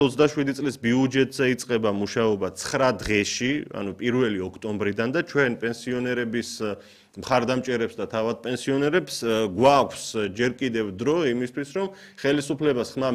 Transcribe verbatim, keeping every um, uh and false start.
ოცდაშვიდი წლის ბიუჯეტზე იწყება მუშაობა ცხრა დღეში, ანუ პირველი ოქტომბრიდან და ჩვენ პენსიონერების მხარდამჭერებს და თავად პენსიონერებს გვაქვს ჯერ კიდევ დრო იმისთვის, რომ ხელისუფლებას ხმა